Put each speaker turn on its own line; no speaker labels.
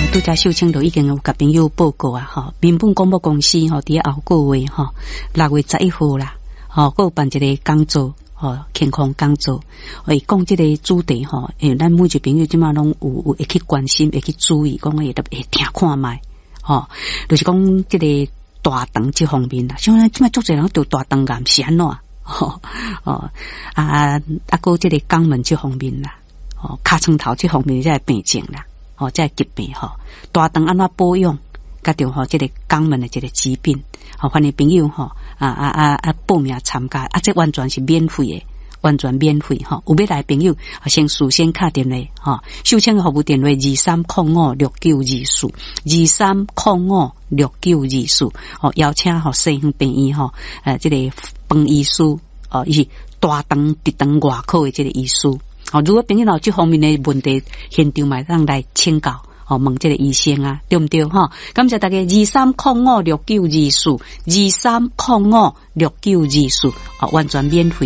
拄则秀清都已经有甲朋友报告啊，吼，民本广播公司吼，伫后个月吼6月11号啦，吼，有办一个讲座，吼，健康讲座，会讲这个主题吼，咱每一个朋友即马拢有会去关心，会去注意，讲会听看卖，吼，就是讲这个大肠这方面啦，像咱即马足侪人得大肠癌是安怎？吼，个这个肛门这方面啦，哦，尻川头这方面这病症啦。哦，这疾病吼，大肠安怎保养？甲着吼，这个肛门的这个疾病，吼，欢迎朋友吼，报名参加，这完全是免费的，完全免费吼。有要来朋友，先事先敲电话吼，秀清服务电话23056924，23056924，哦，邀请吼西方病医吼，这个饭医师，哦，伊是大肠直肠外科的这个医师。哦，如果朋友有这方面的问题，现场嘛让来请教，哦，问这个医生啊，对不对？哈，感谢大家23056924，23056924，哦，完全免费。